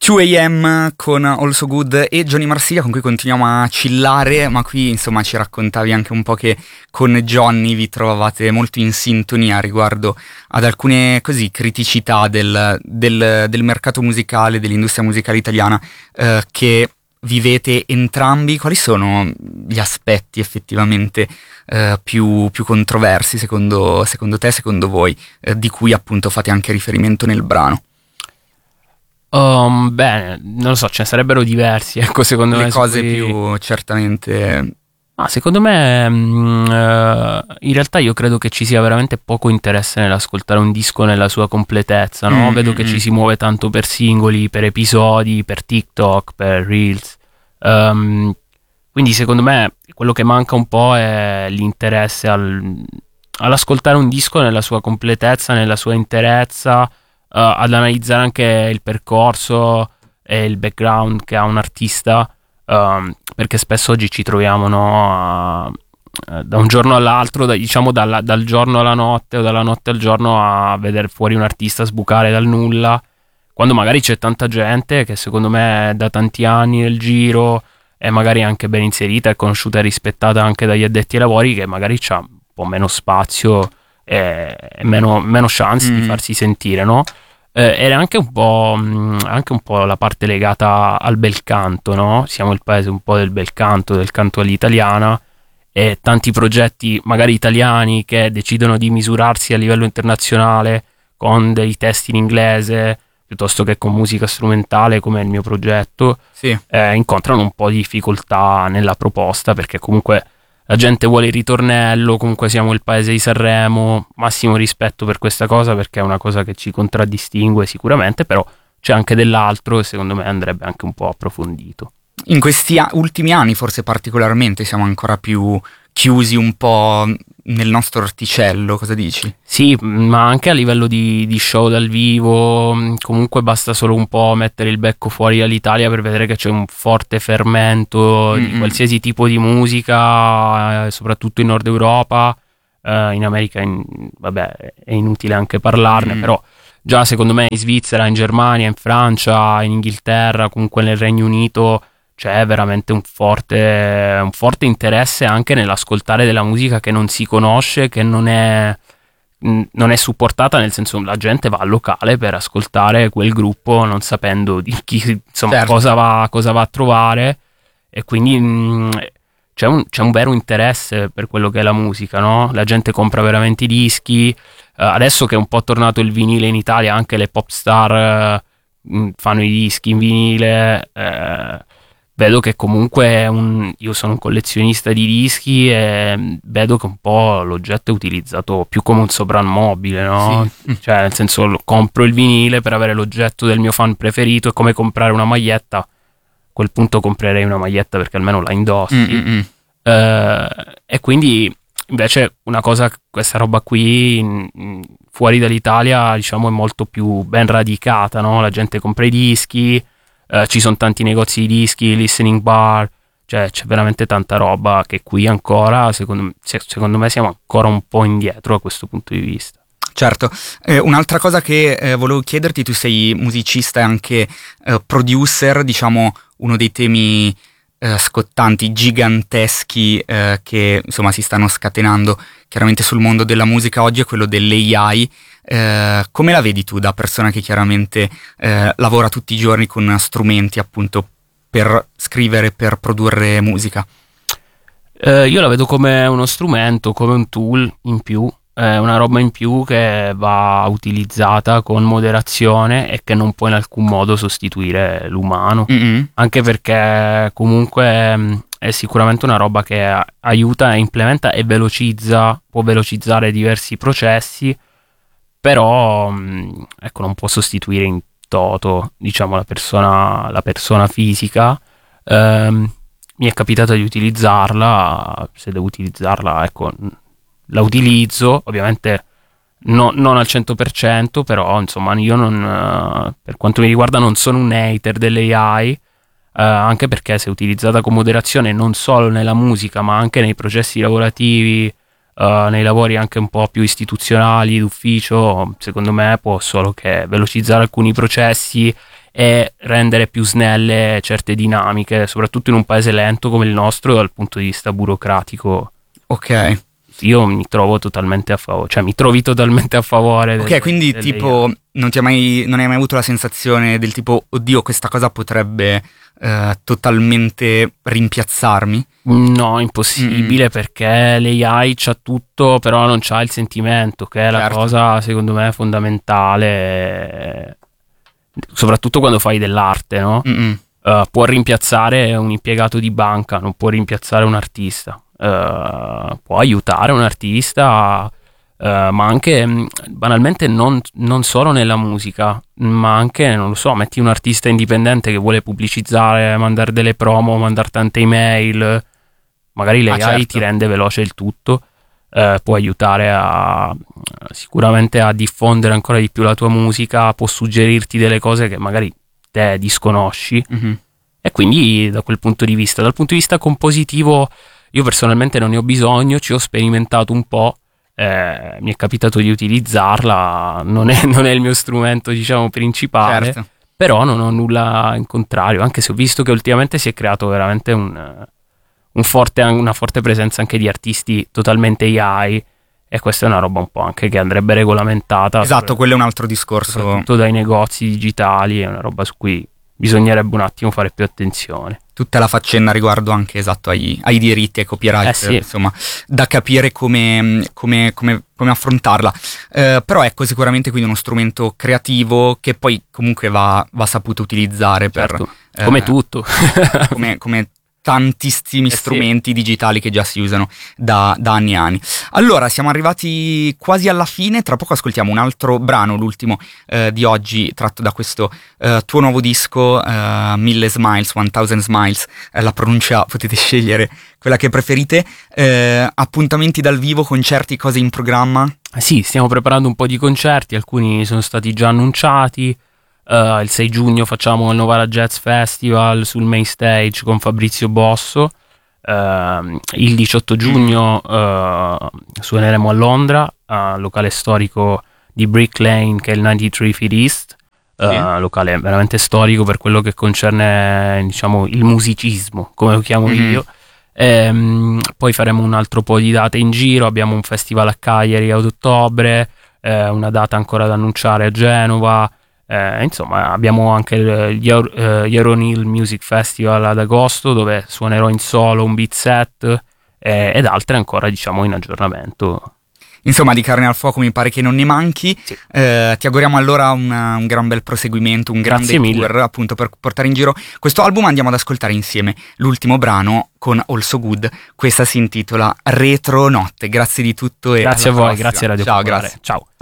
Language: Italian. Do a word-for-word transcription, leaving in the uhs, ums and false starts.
due A M con Also Good e Johnny Marsiglia, con cui continuiamo a chillare, ma qui insomma ci raccontavi anche un po' che con Johnny vi trovavate molto in sintonia riguardo ad alcune così criticità del, del, del mercato musicale, dell'industria musicale italiana eh, che vivete entrambi. Quali sono gli aspetti effettivamente eh, più, più controversi secondo, secondo te, secondo voi, eh, di cui appunto fate anche riferimento nel brano? Um, bene, non lo so, ce ne sarebbero diversi, ecco, secondo Le me. Le cose cui... più certamente... Ah, secondo me, mh, uh, in realtà io credo che ci sia veramente poco interesse nell'ascoltare un disco nella sua completezza, no? Mm, Vedo mm, che mm. ci si muove tanto per singoli, per episodi, per TikTok, per Reels. Um, quindi secondo me quello che manca un po' è l'interesse al, all'ascoltare un disco nella sua completezza, nella sua interezza, Uh, ad analizzare anche il percorso e il background che ha un artista, um, perché spesso oggi ci troviamo, no, uh, da un giorno all'altro, da, diciamo dalla, dal giorno alla notte o dalla notte al giorno, a vedere fuori un artista sbucare dal nulla, quando magari c'è tanta gente che secondo me è da tanti anni nel giro, è magari anche ben inserita, è conosciuta e rispettata anche dagli addetti ai lavori, che magari c'ha un po' meno spazio e meno, meno chance mm. di farsi sentire, no? Eh, era anche un po' mh, anche un po' la parte legata al bel canto, no? Siamo il paese un po' del bel canto, del canto all'italiana, e tanti progetti magari italiani che decidono di misurarsi a livello internazionale con dei testi in inglese piuttosto che con musica strumentale, come il mio progetto, sì. eh, incontrano un po' di difficoltà nella proposta, perché comunque la gente vuole il ritornello, comunque siamo il paese di Sanremo, massimo rispetto per questa cosa, perché è una cosa che ci contraddistingue sicuramente, però c'è anche dell'altro e secondo me andrebbe anche un po' approfondito. In questi a- ultimi anni forse particolarmente siamo ancora più chiusi un po' nel nostro orticello, cosa dici? Sì, ma anche a livello di, di show dal vivo, comunque basta solo un po' mettere il becco fuori dall'Italia per vedere che c'è un forte fermento mm-hmm. di qualsiasi tipo di musica, eh, soprattutto in Nord Europa, eh, in America in, vabbè, è inutile anche parlarne, mm-hmm. però già secondo me in Svizzera, in Germania, in Francia, in Inghilterra, comunque nel Regno Unito c'è veramente un forte, un forte interesse anche nell'ascoltare della musica che non si conosce, che non è, non è supportata, nel senso la gente va al locale per ascoltare quel gruppo non sapendo di chi, insomma, certo. cosa, va, cosa va a trovare, e quindi mh, c'è, un, c'è un vero interesse per quello che è la musica, no? La gente compra veramente i dischi, uh, adesso che è un po' tornato il vinile in Italia, anche le pop star uh, fanno i dischi in vinile, uh, vedo che comunque è un, io sono un collezionista di dischi e vedo che un po' l'oggetto è utilizzato più come un soprammobile, no? Sì. Cioè, nel senso, compro il vinile per avere l'oggetto del mio fan preferito, è come comprare una maglietta. A quel punto comprerei una maglietta perché almeno la indossi. Eh, e quindi invece una cosa, questa roba qui in, in, fuori dall'Italia, diciamo, è molto più ben radicata, no? La gente compra i dischi. Uh, ci sono tanti negozi di dischi, listening bar, cioè c'è veramente tanta roba che qui ancora, secondo, secondo me siamo ancora un po' indietro a questo punto di vista. Certo, eh, un'altra cosa che eh, volevo chiederti, tu sei musicista e anche eh, producer, diciamo uno dei temi eh, scottanti, giganteschi eh, che insomma si stanno scatenando chiaramente sul mondo della musica oggi è quello dell'A I. Eh, come la vedi tu da persona che chiaramente eh, lavora tutti i giorni con strumenti appunto per scrivere, per produrre musica? Eh, io la vedo come uno strumento, come un tool in più, è una roba in più che va utilizzata con moderazione e che non può in alcun modo sostituire l'umano, mm-hmm. anche perché comunque è sicuramente una roba che aiuta, implementa e velocizza, può velocizzare diversi processi, però ecco, non può sostituire in toto, diciamo, la persona, la persona fisica. Um, mi è capitato di utilizzarla, se devo utilizzarla, ecco, la utilizzo, ovviamente no, non al cento per cento, però insomma io non, per quanto mi riguarda non sono un hater dell'A I, eh, anche perché se utilizzata con moderazione non solo nella musica ma anche nei processi lavorativi, Uh, nei lavori anche un po' più istituzionali, d'ufficio, secondo me può solo che velocizzare alcuni processi e rendere più snelle certe dinamiche, soprattutto in un paese lento come il nostro dal punto di vista burocratico. Ok. Io mi trovo totalmente a favore, cioè mi trovi totalmente a favore. Ok, del, quindi delle tipo non ti hai mai, non hai mai avuto la sensazione del tipo, oddio, questa cosa potrebbe eh, totalmente rimpiazzarmi? No, impossibile, mm. perché l'A I c'ha tutto, però non c'ha il sentimento, che è certo. la cosa secondo me fondamentale, soprattutto quando fai dell'arte, no? Uh, può rimpiazzare un impiegato di banca, non può rimpiazzare un artista. Uh, può aiutare un artista, uh, ma anche mh, banalmente non, non solo nella musica, ma anche, non lo so, metti un artista indipendente che vuole pubblicizzare, mandare delle promo, mandare tante email, magari l'A I ah, certo. ti rende veloce il tutto, uh, può aiutare a sicuramente a diffondere ancora di più la tua musica, può suggerirti delle cose che magari te disconosci, mm-hmm. e quindi da quel punto di vista, dal punto di vista compositivo, io personalmente non ne ho bisogno, ci ho sperimentato un po', eh, mi è capitato di utilizzarla, non è, non è il mio strumento, diciamo, principale, certo. però non ho nulla in contrario, anche se ho visto che ultimamente si è creato veramente un, un forte, una forte presenza anche di artisti totalmente A I, e questa è una roba un po' anche che andrebbe regolamentata. Esatto, per, quello è un altro discorso. Soprattutto dai negozi digitali, è una roba su cui bisognerebbe un attimo fare più attenzione. Tutta la faccenda riguardo anche esatto ai, ai diritti e copyright, eh sì. insomma, da capire come, come, come, come affrontarla. Eh, però ecco, sicuramente quindi uno strumento creativo che poi comunque va, va saputo utilizzare certo. per... Come eh, tutto. come, come tantissimi eh strumenti sì. digitali che già si usano da, da anni e anni. Allora, siamo arrivati quasi alla fine, tra poco ascoltiamo un altro brano, l'ultimo eh, di oggi, tratto da questo eh, tuo nuovo disco, eh, Mille Smiles, One Thousand Smiles, eh, la pronuncia potete scegliere quella che preferite, eh, appuntamenti dal vivo, concerti, cose in programma? Sì, stiamo preparando un po' di concerti, alcuni sono stati già annunciati. Uh, il sei giugno facciamo il Novara Jazz Festival sul main stage con Fabrizio Bosso, uh, il diciotto giugno uh, suoneremo a Londra al locale storico di Brick Lane, che è il novantatré Feet East, uh, sì. locale veramente storico per quello che concerne, diciamo, il musicismo, come lo chiamo mm-hmm. io. E, um, poi faremo un altro po' di date in giro, abbiamo un festival a Cagliari ad ottobre, eh, una data ancora da annunciare a Genova. Eh, insomma, abbiamo anche gli Euronil Music Festival ad agosto, dove suonerò in solo un beat set, eh, ed altre ancora, diciamo, in aggiornamento. Insomma, di carne al fuoco mi pare che non ne manchi. Sì. Eh, ti auguriamo allora una, un gran bel proseguimento, un grande Grazie tour mille. appunto per portare in giro questo album. Andiamo ad ascoltare insieme l'ultimo brano con Also Good. Questa si intitola Retro Notte. Grazie di tutto e grazie a voi, prossima. grazie a Radio Ciao, Popolare. grazie. Ciao.